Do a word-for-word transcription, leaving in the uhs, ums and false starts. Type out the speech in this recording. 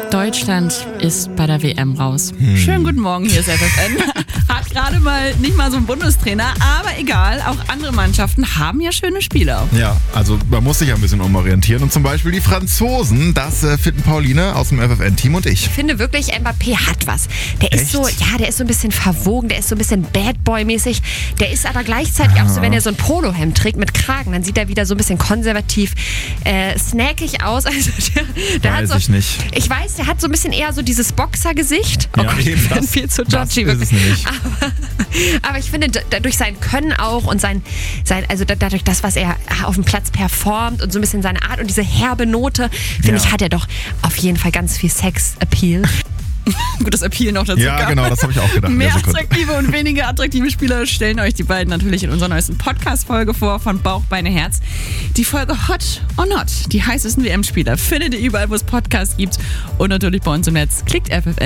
Deutschland ist bei der W M raus. Hm. Schönen guten Morgen, hier ist F F N. Hat gerade mal nicht mal so einen Bundestrainer, aber egal, auch andere Mannschaften haben ja schöne Spieler. Ja, also man muss sich ein bisschen umorientieren und zum Beispiel die Franzosen, das äh, finden Pauline aus dem F F N-Team und ich. Ich finde wirklich, Mbappé hat was. Der ist Echt? so, ja, der ist so ein bisschen verwogen, der ist so ein bisschen Bad Boy-mäßig. Der ist aber gleichzeitig auch so, wenn er so ein Polohemd trägt mit Kragen, dann sieht er wieder so ein bisschen konservativ, äh, snackig aus. Also der, der weiß hat so, ich nicht. Ich weiß, der hat so ein bisschen eher so dieses Boxergesicht. Oh ja, Gott, eben, ich bin das, viel zu das judgy. ist es nicht. Aber, aber ich finde, da, durch sein Können auch und sein, sein also da, dadurch das, was er auf dem Platz performt und so ein bisschen seine Art und diese herbe Note, finde Ja. ich, hat er doch auf jeden Fall ganz viel Sex-Appeal. Gutes Appeal noch dazu. Ja, gab. genau, das habe ich auch gedacht. in Mehr der Sekunde. attraktive und weniger attraktive Spieler stellen euch die beiden natürlich in unserer neuesten Podcast-Folge vor von Bauch, Beine, Herz. Die Folge Hot or Not, die heißesten W M-Spieler, findet ihr überall, wo es Podcasts gibt und natürlich bei uns im Netz. Klickt F F N.